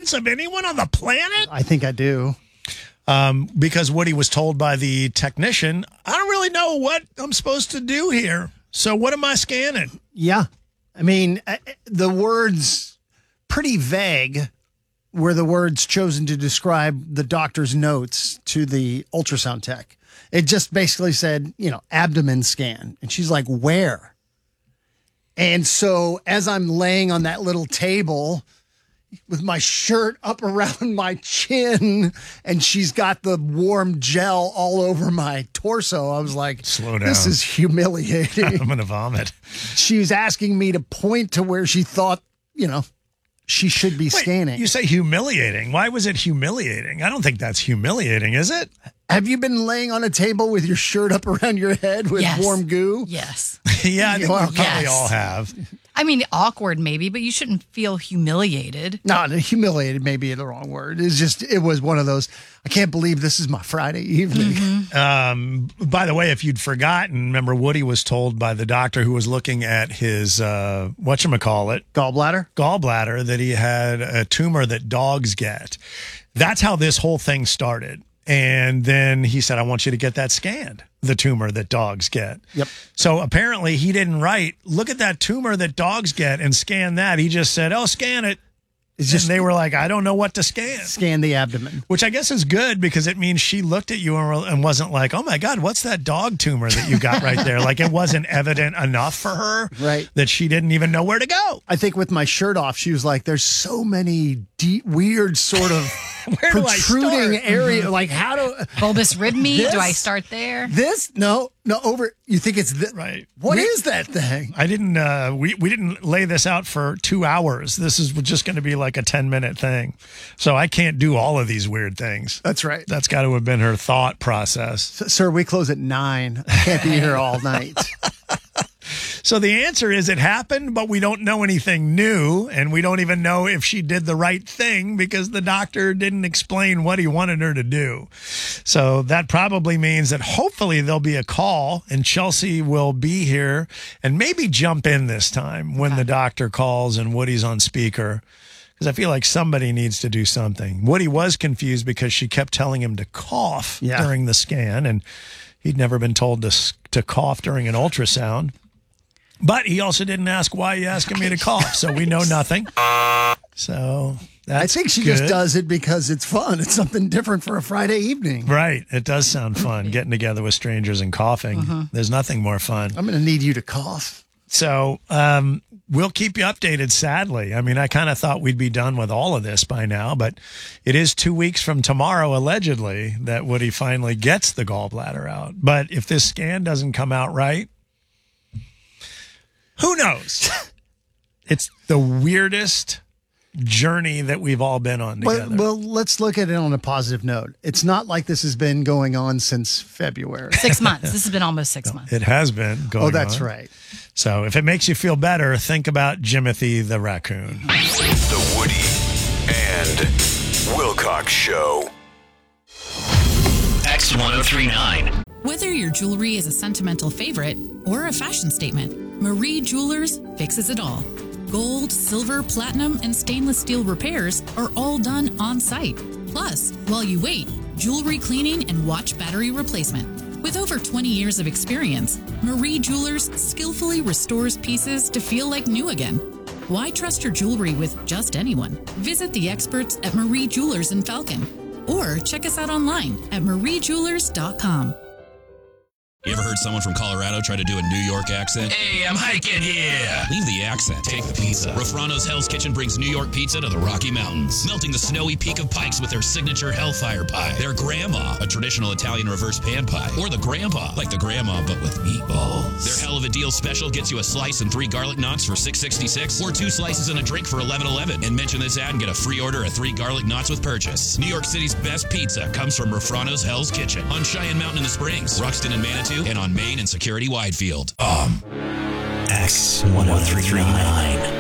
sense of anyone on the planet? I think I do. Because Woody was told by the technician, I don't really know what I'm supposed to do here. So what am I scanning? Yeah. I mean, the words pretty vague were the words chosen to describe the doctor's notes to the ultrasound tech. It just basically said, abdomen scan. And she's like, where? And so as I'm laying on that little table with my shirt up around my chin and she's got the warm gel all over my torso, I was like, slow down. This is humiliating. I'm going to vomit. She was asking me to point to where she thought, she should be scanning. You say humiliating. Why was it humiliating? I don't think that's humiliating, is it? Have you been laying on a table with your shirt up around your head with warm goo? Yes. Yeah, I think we probably all have. I mean, awkward maybe, but you shouldn't feel humiliated. No, humiliated may be the wrong word. It was one of those, I can't believe this is my Friday evening. Mm-hmm. By the way, if you'd forgotten, remember Woody was told by the doctor who was looking at his, whatchamacallit? Gallbladder, that he had a tumor that dogs get. That's how this whole thing started. And then he said, I want you to get that scanned, the tumor that dogs get. Yep. So apparently he didn't write, look at that tumor that dogs get and scan that. He just said, scan it. It's just, and they were like, I don't know what to scan. Scan the abdomen. Which I guess is good because it means she looked at you and wasn't like, oh my God, what's that dog tumor that you got right there? Like it wasn't evident enough for her that she didn't even know where to go. I think with my shirt off, she was like, there's so many deep, weird sort of protruding area. Mm-hmm. Like how do... Bulbous rhythmy? Do I start there? This? No, over. You think it's this? Right. What is that thing? I didn't, we didn't lay this out for 2 hours. This is just going to be like a 10-minute thing. So I can't do all of these weird things. That's right. That's got to have been her thought process. Sir, we close at 9. I can't be here all night. So the answer is it happened, but we don't know anything new, and we don't even know if she did the right thing because the doctor didn't explain what he wanted her to do. So that probably means that hopefully there'll be a call, and Chelsea will be here and maybe jump in this time when the doctor calls and Woody's on speaker. Because I feel like somebody needs to do something. Woody was confused because she kept telling him to cough during the scan, and he'd never been told to cough during an ultrasound. But he also didn't ask why you asking me to cough, so we know nothing. So that's I think she just does it because it's fun. It's something different for a Friday evening. Right. It does sound fun, getting together with strangers and coughing. There's nothing more fun. I'm going to need you to cough. So we'll keep you updated, sadly. I mean, I kind of thought we'd be done with all of this by now, but it is 2 weeks from tomorrow, allegedly, that Woody finally gets the gallbladder out. But if this scan doesn't come out right, who knows? It's the weirdest journey that we've all been on together. Well, let's look at it on a positive note. It's not like this has been going on since February. 6 months. This has been almost 6 months. It has been going on. Oh, that's right. So if it makes you feel better, think about Jimothy the raccoon. The Woody and Wilcox Show. X1039. Whether your jewelry is a sentimental favorite or a fashion statement, Marie Jewelers fixes it all. Gold, silver, platinum, and stainless steel repairs are all done on site. Plus, while you wait, jewelry cleaning and watch battery replacement. With over 20 years of experience, Marie Jewelers skillfully restores pieces to feel like new again. Why trust your jewelry with just anyone? Visit the experts at Marie Jewelers in Falcon or check us out online at mariejewelers.com. You ever heard someone from Colorado try to do a New York accent? Hey, I'm hiking here. Leave the accent. Take the pizza. Rafrano's Hell's Kitchen brings New York pizza to the Rocky Mountains, melting the snowy peak of Pikes with their signature Hellfire Pie, their Grandma, a traditional Italian reverse pan pie, or the Grandpa, like the Grandma but with meatballs. Their Hell of a Deal special gets you a slice and 3 garlic knots for $6.66, or 2 slices and a drink for $11.11. And mention this ad and get a free order of 3 garlic knots with purchase. New York City's best pizza comes from Rafrano's Hell's Kitchen on Cheyenne Mountain in the Springs, Ruxton and Manitou, and on Main and Security Widefield. X1039.